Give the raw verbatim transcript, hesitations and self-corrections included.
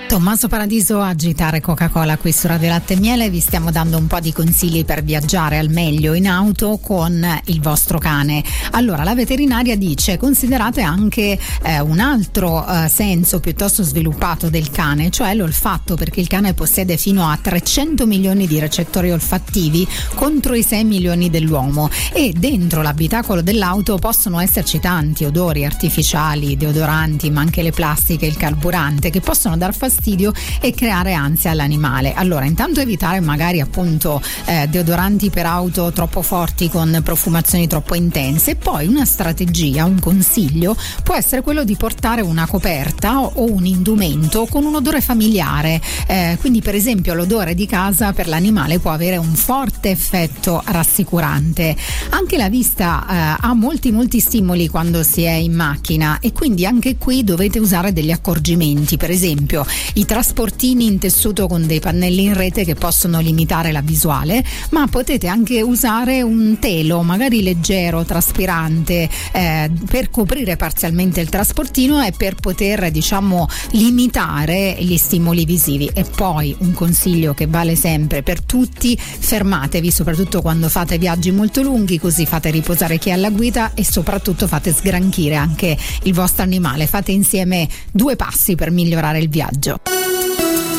Tommaso Paradiso, Agitare Coca-Cola qui su Radio Latte e Miele. Vi stiamo dando un po' di consigli per viaggiare al meglio in auto con il vostro cane. Allora, la veterinaria dice: considerate anche eh, un altro eh, senso piuttosto sviluppato del cane, cioè l'olfatto, perché il cane possiede fino a trecento milioni di recettori olfattivi contro i sei milioni dell'uomo, e dentro l'abitacolo dell'auto possono esserci tanti odori artificiali, deodoranti, ma anche le plastiche, il carburante, che possono dar fastidio e creare ansia all'animale. Allora, intanto evitare magari appunto eh, deodoranti per auto troppo forti con profumazioni troppo intense. E poi una strategia, un consiglio può essere quello di portare una coperta o, o un indumento con un odore familiare, eh, quindi per esempio l'odore di casa per l'animale può avere un forte effetto rassicurante. Anche la vista eh, ha molti molti stimoli quando si è in macchina, e quindi anche qui dovete usare degli accorgimenti, per esempio i trasportini in tessuto con dei pannelli in rete che possono limitare la visuale, ma potete anche usare un telo magari leggero, traspirante, eh, per coprire parzialmente il trasportino e per poter, diciamo, limitare gli stimoli visivi. E poi un consiglio che vale sempre per tutti: fermatevi, soprattutto quando fate viaggi molto lunghi, così fate riposare chi è alla guida e soprattutto fate sgranchire anche il vostro animale. Fate insieme due passi per migliorare il viaggio.